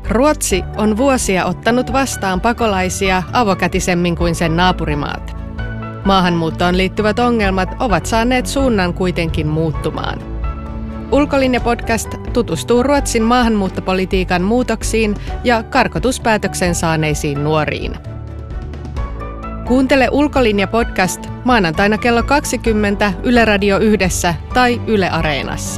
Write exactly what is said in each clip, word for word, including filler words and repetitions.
Ruotsi on vuosia ottanut vastaan pakolaisia avokätisemmin kuin sen naapurimaat. Maahanmuuttoon liittyvät ongelmat ovat saaneet suunnan kuitenkin muuttumaan. Ulkolinja-podcast tutustuu Ruotsin maahanmuuttopolitiikan muutoksiin ja karkotuspäätöksen saaneisiin nuoriin. Kuuntele Ulkolinja-podcast maanantaina kello kaksikymmentä Yle Radio Yhdessä tai Yle Areenassa.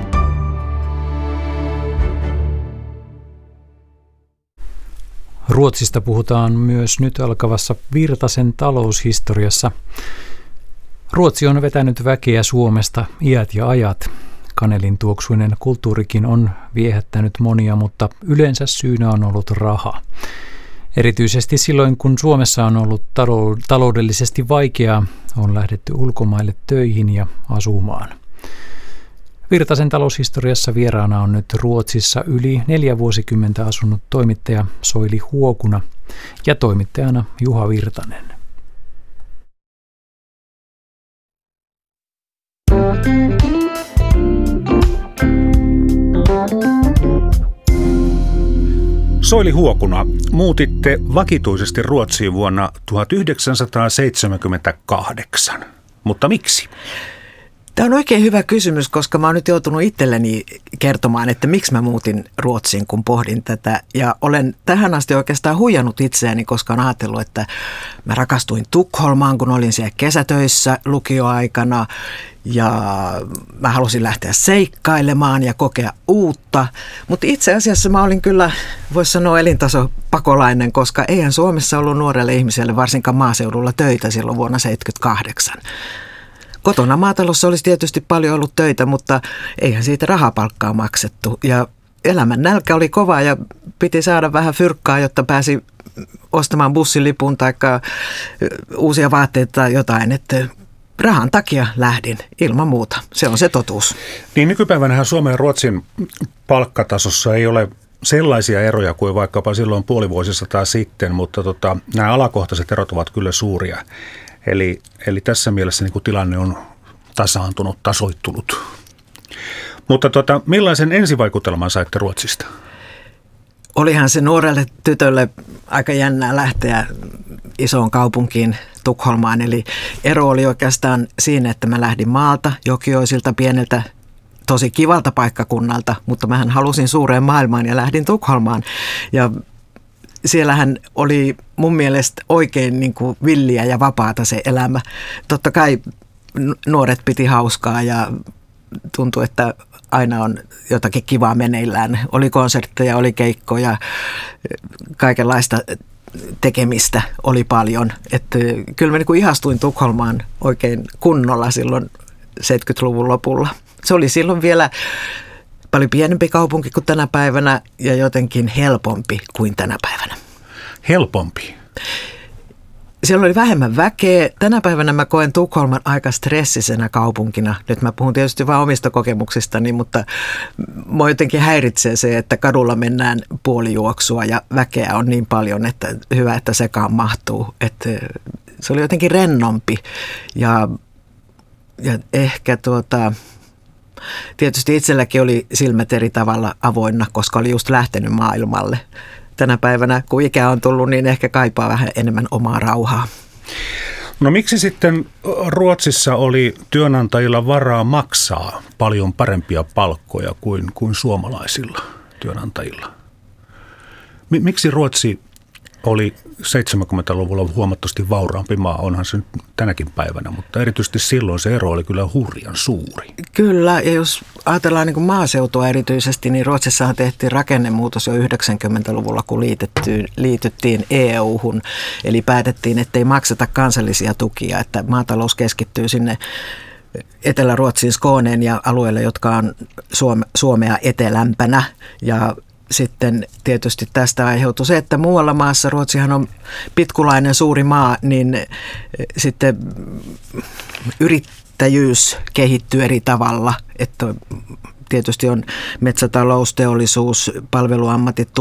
Ruotsista puhutaan myös nyt alkavassa Virtasen taloushistoriassa. Ruotsi on vetänyt väkeä Suomesta iät ja ajat. Kanelin tuoksuinen kulttuurikin on viehättänyt monia, mutta yleensä syynä on ollut raha. Erityisesti silloin, kun Suomessa on ollut taloudellisesti vaikeaa, on lähdetty ulkomaille töihin ja asumaan. Virtasen taloushistoriassa vieraana on nyt Ruotsissa yli neljä vuosikymmentä asunut toimittaja Soili Huokuna ja toimittajana Juha Virtanen. Soili Huokuna, muutitte vakituisesti Ruotsiin vuonna tuhatyhdeksänsataaseitsemänkymmentäkahdeksan. Mutta miksi? Tämä on oikein hyvä kysymys, koska mä oon nyt joutunut itselleni kertomaan, että miksi mä muutin Ruotsiin, kun pohdin tätä. Ja olen tähän asti oikeastaan huijannut itseäni, koska olen ajatellut, että mä rakastuin Tukholmaan, kun olin siellä kesätöissä lukioaikana. Ja mä halusin lähteä seikkailemaan ja kokea uutta. Mutta itse asiassa mä olin kyllä, voisi sanoa, elintasopakolainen, koska eihän Suomessa ollut nuorelle ihmiselle, varsinkaan maaseudulla, töitä silloin vuonna tuhatyhdeksänsataaseitsemänkymmentäkahdeksan. Kotona maatalossa olisi tietysti paljon ollut töitä, mutta eihän siitä rahapalkkaa maksettu. Ja elämän nälkä oli kova ja piti saada vähän fyrkkaa, jotta pääsi ostamaan bussilipun tai uusia vaatteita tai jotain. Että rahan takia lähdin ilman muuta. Se on se totuus. Niin nykypäivänähän Suomen ja Ruotsin palkkatasossa ei ole sellaisia eroja kuin vaikkapa silloin puoli vuosisataa sitten, mutta tota, nämä alakohtaiset erot ovat kyllä suuria. Eli, eli tässä mielessä niin kuin tilanne on tasaantunut, tasoittunut. Mutta tota, millaisen ensivaikutelman saitte Ruotsista? Olihan se nuorelle tytölle aika jännää lähteä isoon kaupunkiin Tukholmaan. Eli ero oli oikeastaan siinä, että mä lähdin maalta, Jokioisilta, pieneltä, tosi kivalta paikkakunnalta, mutta mähän halusin suureen maailmaan ja lähdin Tukholmaan. Ja siellähän oli mun mielestä oikein niin kuin villiä ja vapaata se elämä. Totta kai nuoret piti hauskaa ja tuntui, että aina on jotakin kivaa meneillään. Oli konsertteja, oli keikkoja, kaikenlaista tekemistä oli paljon. Että kyllä mä niin kuin ihastuin Tukholmaan oikein kunnolla silloin seitsemänkymmentäluvun lopulla. Se oli silloin vielä paljon pienempi kaupunki kuin tänä päivänä ja jotenkin helpompi kuin tänä päivänä. Helpompi? Siellä oli vähemmän väkeä. Tänä päivänä mä koen Tukholman aika stressisenä kaupunkina. Nyt mä puhun tietysti vain omista kokemuksistani, mutta mua jotenkin häiritsee se, että kadulla mennään puolijuoksua ja väkeä on niin paljon, että hyvä, että sekaan mahtuu. Että se oli jotenkin rennompi ja, ja ehkä tuota... Tietysti itselläkin oli silmät eri tavalla avoinna, koska oli just lähtenyt maailmalle. Tänä päivänä, kun ikä on tullut, niin ehkä kaipaa vähän enemmän omaa rauhaa. No miksi sitten Ruotsissa oli työnantajilla varaa maksaa paljon parempia palkkoja kuin, kuin suomalaisilla työnantajilla? Miksi Ruotsi oli seitsemänkymmentäluvulla huomattavasti vauraampi maa, onhan se nyt tänäkin päivänä, mutta erityisesti silloin se ero oli kyllä hurjan suuri. Kyllä, ja jos ajatellaan niin kuin maaseutua erityisesti, niin Ruotsissahan tehtiin rakennemuutos jo yhdeksänkymmentäluvulla, kun liityttiin E U-hun. Eli päätettiin, että ei makseta kansallisia tukia, että maatalous keskittyy sinne Etelä-Ruotsin Skåneen ja alueelle, jotka on Suomea etelämpänä, ja sitten tietysti tästä aiheutui se, että muualla maassa, Ruotsihan on pitkulainen suuri maa, niin sitten yrittäjyys kehittyy eri tavalla. Että tietysti on metsätalous, teollisuus, palveluammatit,